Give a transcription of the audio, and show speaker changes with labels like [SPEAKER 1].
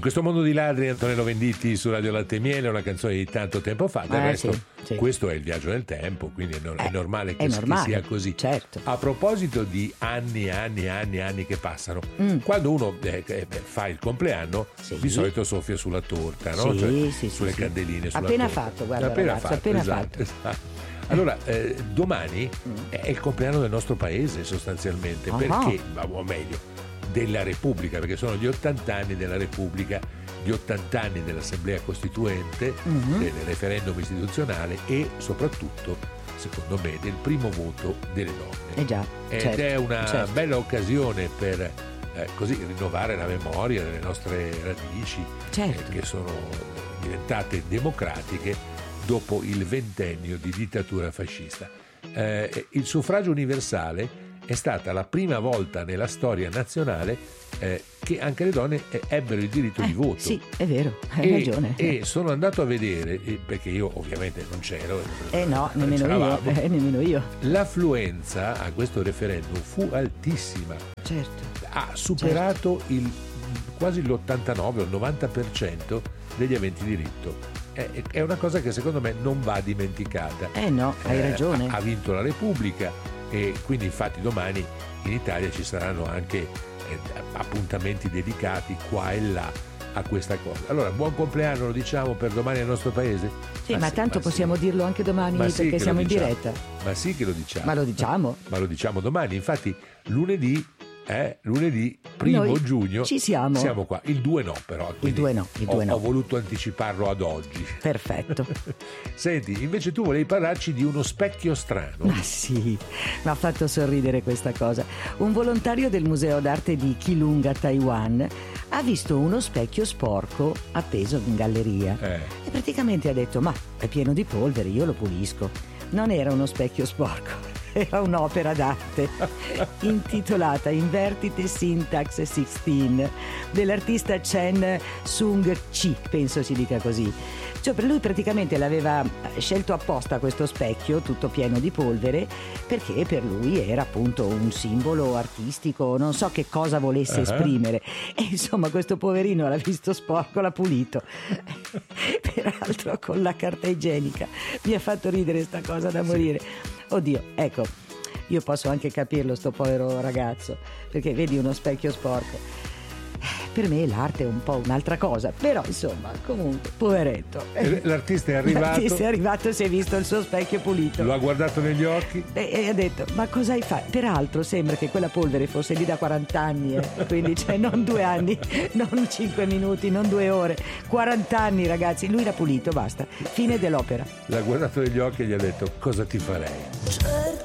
[SPEAKER 1] questo mondo di ladri, Antonello Venditti su Radio Latte e Miele, una canzone di tanto tempo fa. Del resto,
[SPEAKER 2] sì.
[SPEAKER 1] questo è il viaggio nel tempo, quindi è normale che sia così.
[SPEAKER 2] Certo.
[SPEAKER 1] A proposito di anni che passano, quando uno fa il compleanno, di solito soffia sulla torta, no? Sulle candeline. Sulla
[SPEAKER 2] appena
[SPEAKER 1] torta.
[SPEAKER 2] fatto, guarda, ragazzo, appena fatto.
[SPEAKER 1] Esatto. Allora, domani è il compleanno del nostro paese sostanzialmente, perché, o meglio, della Repubblica, perché sono gli 80 anni della Repubblica, gli 80 anni dell'Assemblea Costituente, del referendum istituzionale e soprattutto, secondo me, del primo voto delle donne. Ed è una bella occasione per così rinnovare la memoria delle nostre radici, che sono diventate democratiche dopo il ventennio di dittatura fascista. Il suffragio universale è stata la prima volta nella storia nazionale che anche le donne ebbero il diritto di voto.
[SPEAKER 2] Sì, è vero, hai ragione.
[SPEAKER 1] E sono andato a vedere, perché io ovviamente non c'ero.
[SPEAKER 2] No, nemmeno io.
[SPEAKER 1] L'affluenza a questo referendum fu altissima.
[SPEAKER 2] Certo.
[SPEAKER 1] Ha superato quasi l'89 o il 90% degli aventi diritto. È una cosa che secondo me non va dimenticata.
[SPEAKER 2] No, hai ragione.
[SPEAKER 1] Ha vinto la Repubblica e quindi infatti domani in Italia ci saranno anche appuntamenti dedicati qua e là a questa cosa. Allora, buon compleanno, lo diciamo per domani al nostro paese?
[SPEAKER 2] Ma tanto possiamo dirlo anche domani, perché siamo in diretta.
[SPEAKER 1] Ma sì che lo diciamo.
[SPEAKER 2] Ma lo diciamo?
[SPEAKER 1] Ma lo diciamo domani. Infatti lunedì 1 giugno
[SPEAKER 2] ci siamo
[SPEAKER 1] qua. Il 2 no, però.
[SPEAKER 2] Il 2 no.
[SPEAKER 1] Ho voluto anticiparlo ad oggi.
[SPEAKER 2] Perfetto.
[SPEAKER 1] Senti, invece tu volevi parlarci di uno specchio strano.
[SPEAKER 2] Ma sì, mi ha fatto sorridere questa cosa. Un volontario del Museo d'Arte di Keelung a Taiwan ha visto uno specchio sporco appeso in galleria e praticamente ha detto: ma è pieno di polvere, io lo pulisco. Non era uno specchio sporco, era un'opera d'arte intitolata Invertite Syntax 16 dell'artista Chen Sung-chi, penso si dica così. Cioè, per lui praticamente l'aveva scelto apposta questo specchio tutto pieno di polvere, perché per lui era appunto un simbolo artistico, non so che cosa volesse esprimere, e insomma questo poverino l'ha visto sporco, l'ha pulito peraltro con la carta igienica. Mi ha fatto ridere sta cosa da morire. Oddio, ecco, io posso anche capirlo sto povero ragazzo, perché vedi uno specchio sporco. Per me l'arte è un po' un'altra cosa, però insomma, comunque, poveretto.
[SPEAKER 1] L'artista è arrivato,
[SPEAKER 2] si è visto il suo specchio pulito.
[SPEAKER 1] Lo ha guardato negli occhi
[SPEAKER 2] e ha detto: ma cosa hai fatto? Peraltro sembra che quella polvere fosse lì da 40 anni, quindi non 2 anni, non 5 minuti, non 2 ore, 40 anni, ragazzi. Lui l'ha pulito, basta, fine dell'opera.
[SPEAKER 1] L'ha guardato negli occhi e gli ha detto: cosa ti farei?